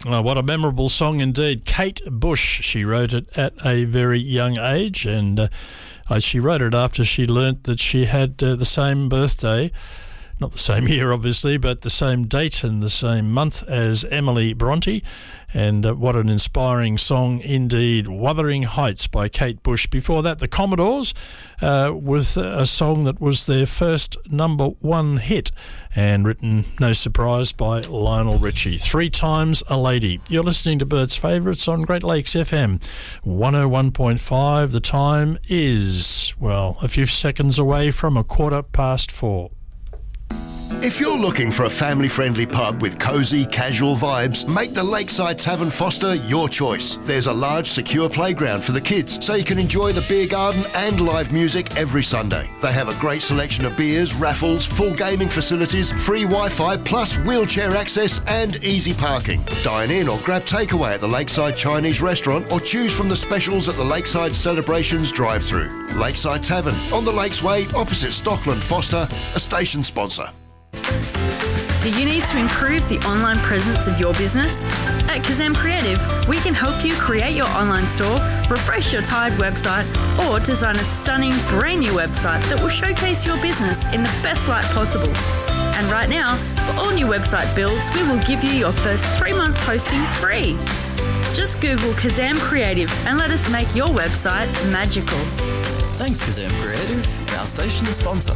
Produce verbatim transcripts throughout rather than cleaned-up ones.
Oh, what a memorable song indeed. Kate Bush, she wrote it at a very young age, and uh, uh, she wrote it after she learnt that she had uh, the same birthday, not the same year obviously, but the same date and the same month as Emily Bronte. And uh, what an inspiring song indeed. Wuthering Heights by Kate Bush. Before that, the Commodores uh, with a song that was their first number one hit, and written, no surprise, by Lionel Richie. Three Times a Lady. You're listening to Bert's Favourites on Great Lakes F M one oh one point five. The time is, well, a few seconds away from a quarter past four. If you're looking for a family-friendly pub with cosy, casual vibes, make the Lakeside Tavern Foster your choice. There's a large, secure playground for the kids, so you can enjoy the beer garden and live music every Sunday. They have a great selection of beers, raffles, full gaming facilities, free Wi-Fi, plus wheelchair access and easy parking. Dine in or grab takeaway at the Lakeside Chinese Restaurant, or choose from the specials at the Lakeside Celebrations drive-thru. Lakeside Tavern, on the Lakes Way, opposite Stockland Foster, a station sponsor. Do you need to improve the online presence of your business? At Kazam Creative, we can help you create your online store, refresh your tired website, or design a stunning brand new website that will showcase your business in the best light possible. And right now, for all new website builds, we will give you your first three months hosting free. Just Google Kazam Creative and let us make your website magical. Thanks, Kazam Creative, our station sponsor.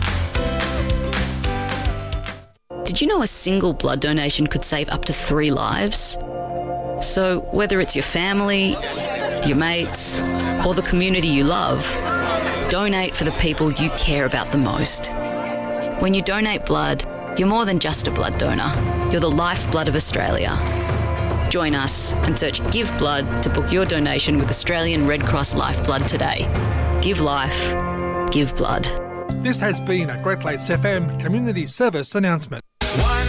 Did you know a single blood donation could save up to three lives? So whether it's your family, your mates, or the community you love, donate for the people you care about the most. When you donate blood, you're more than just a blood donor. You're the lifeblood of Australia. Join us and search Give Blood to book your donation with Australian Red Cross Lifeblood today. Give life, give blood. This has been a Great Lakes F M Community Service announcement.